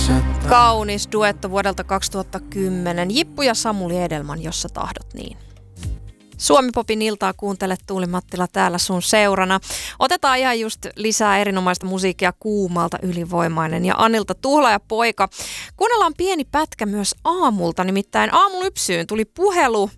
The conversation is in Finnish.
Kaunis duetto vuodelta 2010. Jippu ja Samuli Edelman, Jos sä tahdot niin. Suomi-popin iltaa kuuntele, Tuuli Mattila täällä sun seurana. Otetaan ihan just lisää erinomaista musiikkia Kuumalta, Ylivoimainen ja Anilta Tuhlaajapoika. Kuunnellaan pieni pätkä myös Aamulta, nimittäin aamulypsyyn tuli puhelu